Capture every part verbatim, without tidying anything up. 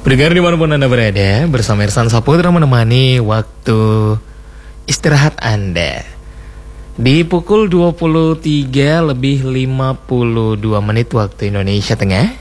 Pendengar dimanapun Anda berada, bersama Irsan Saputra menemani waktu istirahat Anda di pukul dua puluh tiga lebih lima puluh dua menit waktu Indonesia Tengah.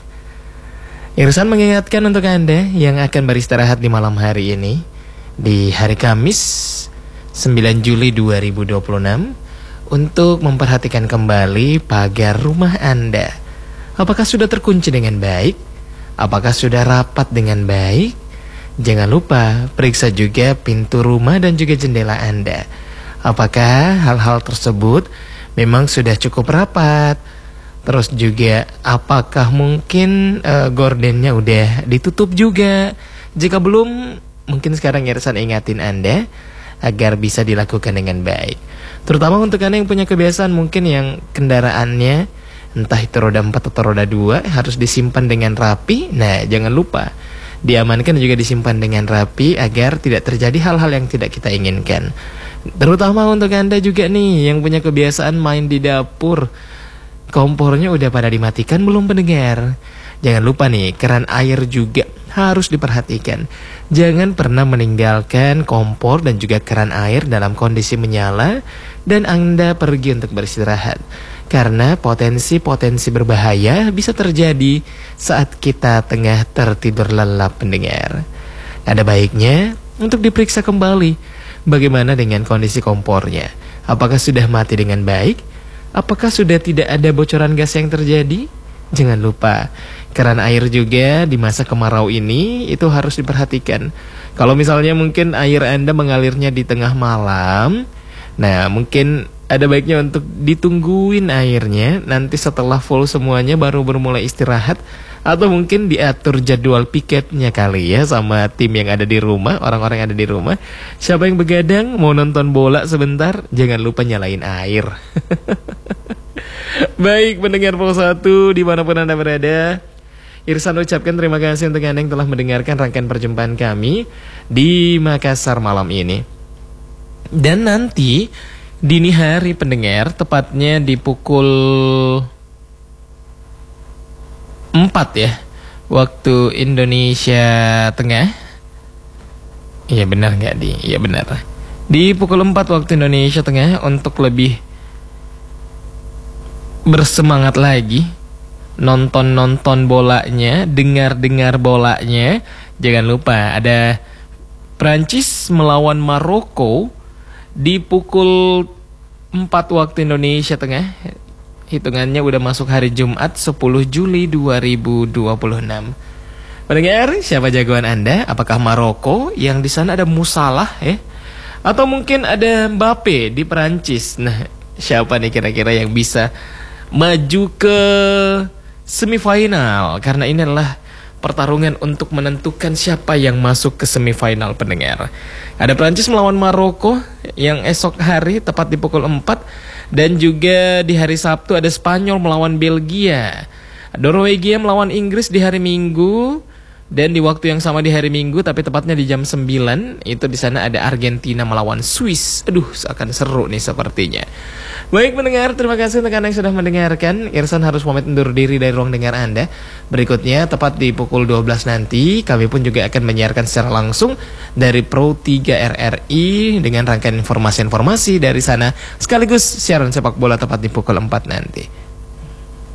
Irsan mengingatkan untuk Anda yang akan beristirahat di malam hari ini, di hari Kamis sembilan Juli dua ribu dua puluh enam, untuk memperhatikan kembali pagar rumah Anda. Apakah sudah terkunci dengan baik? Apakah sudah rapat dengan baik? Jangan lupa periksa juga pintu rumah dan juga jendela Anda. Apakah hal-hal tersebut memang sudah cukup rapat? Terus juga apakah mungkin uh, gordennya udah ditutup juga? Jika belum, mungkin sekarang Irsan ingatin Anda agar bisa dilakukan dengan baik. Terutama untuk Anda yang punya kebiasaan mungkin yang kendaraannya entah itu roda empat atau roda dua harus disimpan dengan rapi. Nah, jangan lupa diamankan juga disimpan dengan rapi agar tidak terjadi hal-hal yang tidak kita inginkan. Terutama untuk Anda juga nih yang punya kebiasaan main di dapur, kompornya udah pada dimatikan belum pendengar? Jangan lupa nih, keran air juga harus diperhatikan. Jangan pernah meninggalkan kompor dan juga keran air dalam kondisi menyala dan Anda pergi untuk beristirahat. Karena potensi-potensi berbahaya bisa terjadi saat kita tengah tertidur lelap pendengar. Ada baiknya untuk diperiksa kembali bagaimana dengan kondisi kompornya. Apakah sudah mati dengan baik? Apakah sudah tidak ada bocoran gas yang terjadi? Jangan lupa, keran air juga di masa kemarau ini itu harus diperhatikan. Kalau misalnya mungkin air Anda mengalirnya di tengah malam, nah mungkin ada baiknya untuk ditungguin airnya, nanti setelah full semuanya baru bermulai istirahat. Atau mungkin diatur jadwal piketnya kali ya sama tim yang ada di rumah, orang-orang yang ada di rumah. Siapa yang begadang mau nonton bola sebentar, jangan lupa nyalain air. Baik pendengar Pol satu dimanapun Anda berada, Irsan ucapkan terima kasih untuk Anda yang telah mendengarkan rangkaian perjumpaan kami di Makassar malam ini. Dan nanti dini hari pendengar, tepatnya di pukul empat ya, waktu Indonesia Tengah. Iya benar nggak di? Iya benar. Di pukul empat waktu Indonesia Tengah untuk lebih bersemangat lagi nonton-nonton bolanya, dengar-dengar bolanya. Jangan lupa ada Prancis melawan Maroko di pukul empat waktu Indonesia Tengah. Hitungannya udah masuk hari Jumat sepuluh Juli dua ribu dua puluh enam. Pendengar, siapa jagoan Anda? Apakah Maroko yang di sana ada Musalah ya? Atau mungkin ada Mbappe di Perancis? Nah, siapa nih kira-kira yang bisa maju ke semifinal? Karena ini adalah pertarungan untuk menentukan siapa yang masuk ke semifinal pendengar. Ada Prancis melawan Maroko yang esok hari tepat di pukul empat. Dan juga di hari Sabtu ada Spanyol melawan Belgia, Norwegia melawan Inggris di hari Minggu. Dan di waktu yang sama di hari Minggu tapi tepatnya di jam sembilan itu di sana ada Argentina melawan Swiss. Aduh, akan seru nih sepertinya. Baik pendengar, terima kasih untuk Anda yang sudah mendengarkan. Irsan harus pamit undur diri dari ruang dengar Anda. Berikutnya tepat di pukul dua belas nanti kami pun juga akan menyiarkan secara langsung dari Pro tiga R R I dengan rangkaian informasi-informasi dari sana sekaligus siaran sepak bola tepat di pukul empat nanti.